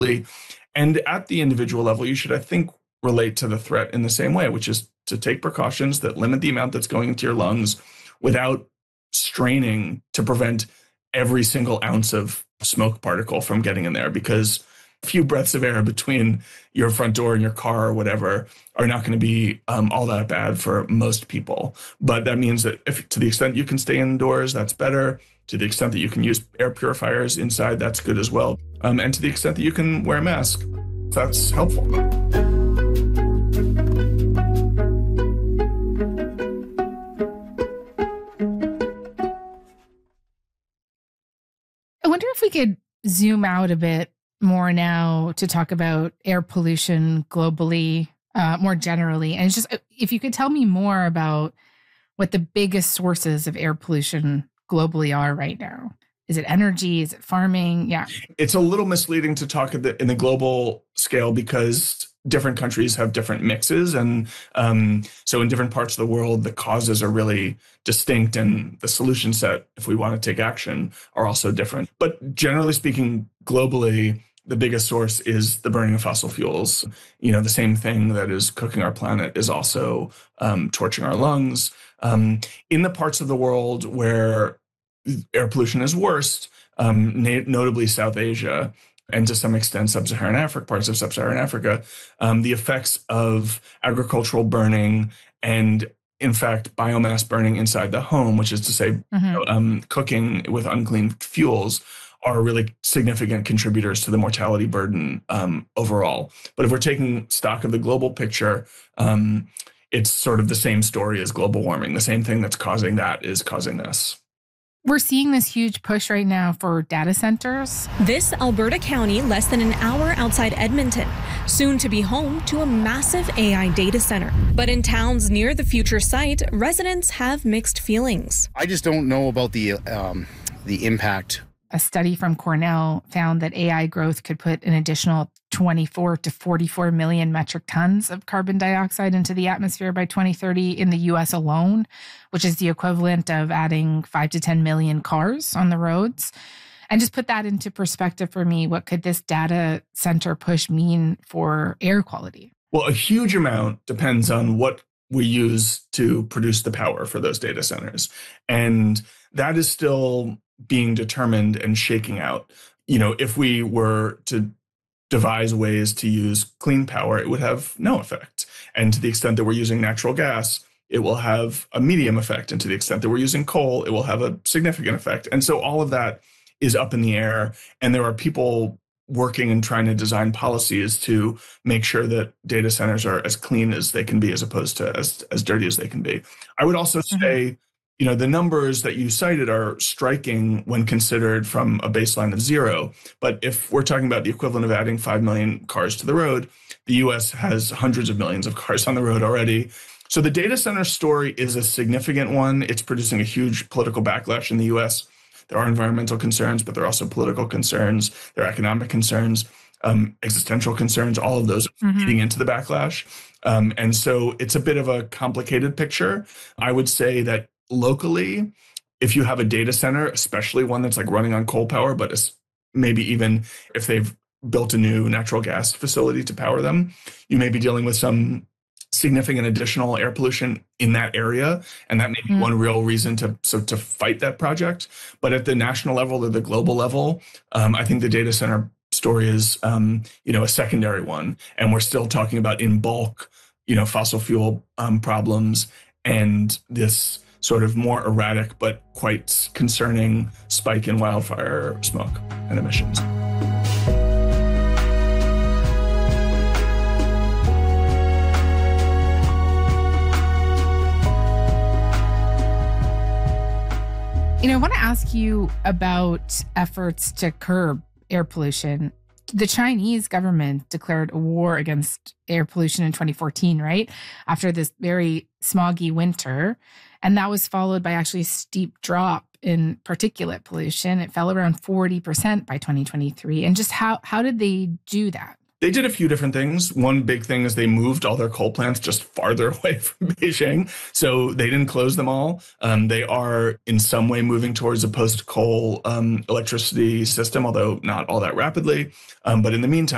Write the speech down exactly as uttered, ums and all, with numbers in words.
And at the individual level, you should, I think, relate to the threat in the same way, which is to take precautions that limit the amount that's going into your lungs without straining to prevent every single ounce of smoke particle from getting in there, because a few breaths of air between your front door and your car or whatever are not going to be um, all that bad for most people. But that means that if, to the extent you can stay indoors, that's better. To the extent that you can use air purifiers inside, that's good as well. Um, and to the extent that you can wear a mask, that's helpful. I wonder if we could zoom out a bit more now to talk about air pollution globally, uh, more generally. And it's just, if you could tell me more about what the biggest sources of air pollution globally are right now. Is it energy? Is it farming? Yeah. It's a little misleading to talk in the, in the global scale because different countries have different mixes. And um, so in different parts of the world, the causes are really distinct and the solution set, if we want to take action, are also different. But generally speaking, globally, the biggest source is the burning of fossil fuels. You know, the same thing that is cooking our planet is also um, torching our lungs. Um, in the parts of the world where air pollution is worst, um, na- notably South Asia, and to some extent sub-Saharan Africa, parts of sub-Saharan Africa, um, the effects of agricultural burning and, in fact, biomass burning inside the home, which is to say, mm-hmm. you know, um, cooking with unclean fuels, are really significant contributors to the mortality burden um, overall. But if we're taking stock of the global picture, um, it's sort of the same story as global warming. The same thing that's causing that is causing this. We're seeing this huge push right now for data centers. This Alberta county, less than an hour outside Edmonton, soon to be home to a massive A I data center. But in towns near the future site, residents have mixed feelings. I just don't know about the um, the impact. A study from Cornell found that A I growth could put an additional twenty-four to forty-four million metric tons of carbon dioxide into the atmosphere by twenty thirty in the U S alone, which is the equivalent of adding five to ten million cars on the roads. And just put that into perspective for me, what could this data center push mean for air quality? Well, a huge amount depends on what we use to produce the power for those data centers. And that is still being determined and shaking out. You know, if we were to devise ways to use clean power, it would have no effect. And to the extent that we're using natural gas, it will have a medium effect. And to the extent that we're using coal, it will have a significant effect. And so all of that is up in the air. And there are people working and trying to design policies to make sure that data centers are as clean as they can be, as opposed to as, as dirty as they can be. I would also say, mm-hmm. you know, the numbers that you cited are striking when considered from a baseline of zero. But if we're talking about the equivalent of adding five million cars to the road, the U S has hundreds of millions of cars on the road already. So the data center story is a significant one. It's producing a huge political backlash in the U S. There are environmental concerns, but there are also political concerns. There are economic concerns, um, existential concerns. All of those are feeding into the backlash. Um, and so it's a bit of a complicated picture. I would say that locally, if you have a data center, especially one that's like running on coal power, but it's maybe even if they've built a new natural gas facility to power them, you may be dealing with some significant additional air pollution in that area. And that may be mm. one real reason to so to fight that project. But at the national level or the global level, um, I think the data center story is, um, you know, a secondary one. And we're still talking about in bulk, you know, fossil fuel um, problems and this sort of more erratic but quite concerning spike in wildfire smoke and emissions. You know, I want to ask you about efforts to curb air pollution. The Chinese government declared a war against air pollution in twenty fourteen, right? After this very smoggy winter. And that was followed by actually a steep drop in particulate pollution. It fell around forty percent by twenty twenty-three. And just how, how did they do that? They did a few different things. One big thing is they moved all their coal plants just farther away from Beijing. So they didn't close them all. Um, they are in some way moving towards a post-coal um, electricity system, although not all that rapidly. Um, but in the meantime,